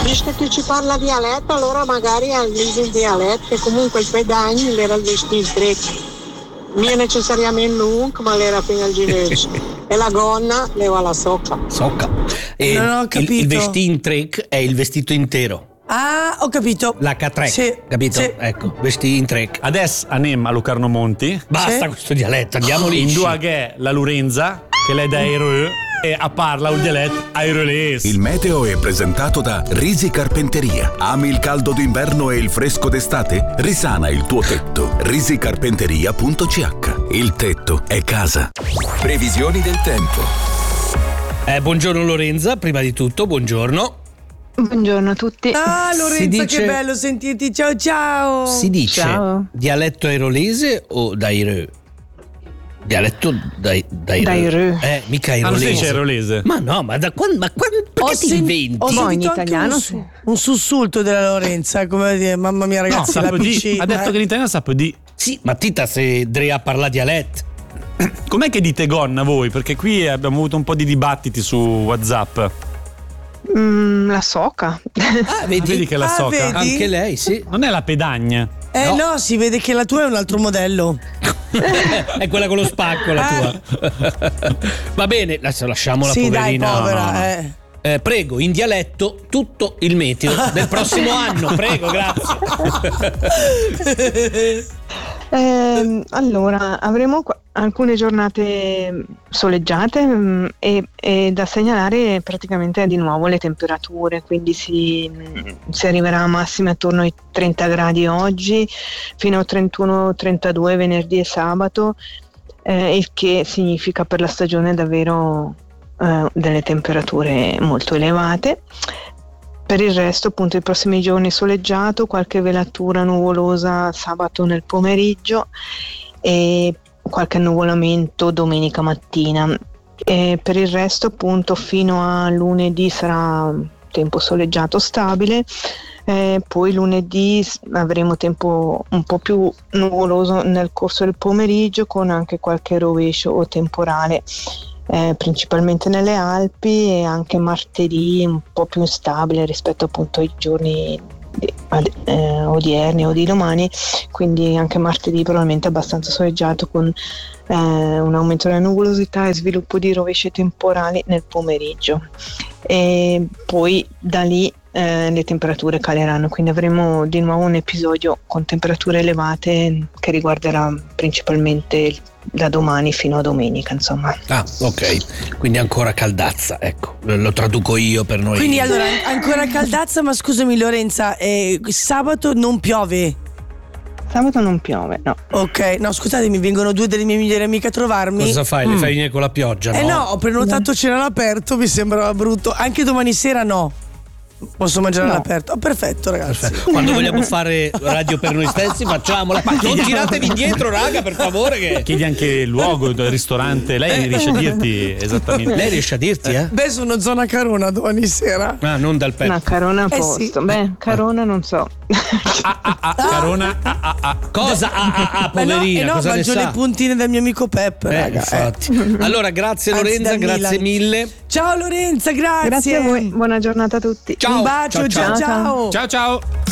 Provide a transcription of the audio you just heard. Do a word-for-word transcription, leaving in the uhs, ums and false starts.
visto che ci parla dialetto, allora magari all'inizio il dialetto, che comunque il pedagno era il vestito greco. Non necessariamente lungo, ma l'era fino al ginocchio. E la gonna leva la socca. Socca. E non ho capito. Il, il vestito in trek è il vestito intero. Ah, ho capito. L'H tre, sì, capito? Sì. Ecco, vestiti in trek. Adesso andiamo a Lucarno Monti. Basta sì. questo dialetto, andiamo lì. In due che la Lorenza, che lei è da Aero, e a parla un dialetto aerolese. Il meteo è presentato da Risi Carpenteria. Ami il caldo d'inverno e il fresco d'estate? Risana il tuo tetto. risicarpenteria punto c h. Il tetto è casa. Previsioni del tempo. Eh, buongiorno Lorenza, prima di tutto, buongiorno. Buongiorno a tutti. Ah, Lorenza, dice, che bello sentirti. Ciao, ciao. Si dice Ciao. dialetto airolese o daireux? Dialetto dai, dai, Daireux. Eh, mica Ah, non si airolese. dice aerolese. Ma no, ma da quando, ma quando, perché Ho ti sen- inventi? Ho No, in sentito anche italiano un, sì. un sussulto della Lorenza, come dire, mamma mia No, ragazzi, la sapo di. P C. Ha detto eh. che in italiano sapo di. Sì, ma Tita se Drea parla dialetto. Com'è che dite gonna voi? Perché qui abbiamo avuto un po' di dibattiti su WhatsApp. Mm, la soca. Ah, vedi, Vedi che la Ah, soca. vedi? anche lei, sì. Non è la pedagna. Eh No. no. si vede che la tua è un altro modello. È quella con lo spacco la tua. Va bene, adesso lasciamo la Sì, dai, poverina. povera. no, no. Eh. Eh, prego, in dialetto tutto il meteo del prossimo anno, prego, grazie. Ehm, allora, avremo qua- alcune giornate soleggiate mm, e, e da segnalare praticamente di nuovo le temperature, quindi si, mm, si arriverà a massime attorno ai trenta gradi oggi, fino a trentuno trentadue venerdì e sabato, eh, il che significa per la stagione davvero eh, delle temperature molto elevate. Per il resto, appunto, i prossimi giorni soleggiato, qualche velatura nuvolosa sabato nel pomeriggio e qualche annuvolamento domenica mattina. E per il resto, appunto, fino a lunedì sarà tempo soleggiato stabile, eh, poi lunedì avremo tempo un po' più nuvoloso nel corso del pomeriggio con anche qualche rovescio o temporale. Eh, principalmente nelle Alpi, e anche martedì un po' più instabile rispetto appunto ai giorni di, eh, odierni o di domani, quindi anche martedì probabilmente abbastanza soleggiato con eh, un aumento della nuvolosità e sviluppo di rovesci temporali nel pomeriggio, e poi da lì eh, le temperature caleranno, quindi avremo di nuovo un episodio con temperature elevate che riguarderà principalmente da domani fino a domenica, insomma. Ah, ok, quindi ancora caldazza, ecco, lo traduco io per noi. Quindi allora ancora caldazza, ma scusami Lorenza, eh, sabato non piove? Sabato non piove, no. Ok, no scusatemi, vengono due delle mie migliori amiche a trovarmi. Cosa fai? Le fai venire con la pioggia, no? Eh no, ho prenotato cena all'aperto, mi sembrava brutto. Anche domani sera no. Posso mangiare No. all'aperto? Oh, perfetto, ragazzi. Perfetto. Quando vogliamo fare radio per noi stessi, facciamola. Ma non giratevi indietro, raga, per favore. Che... Chiedi anche il luogo del ristorante. Lei riesce a dirti esattamente. Lei riesce a dirti, eh? Beh, sono zona Carona domani sera. Ah, non dal petto. No, Carona a Eh, posto. sì. Beh, Carona non so. Ah, ah, ah, Carona. Ah, ah, ah. Cosa? Ah, ah, ah, Beh, no, poverina, eh no, cosa ne mangio sa? le puntine del mio amico Peppe, Eh, raga. infatti. Allora, grazie Anzi, Lorenza, dal grazie Milan. mille. Eh. Ciao Lorenza, grazie. Grazie a voi, buona giornata a tutti. Ciao. Un bacio, ciao ciao. ciao. Ciao ciao.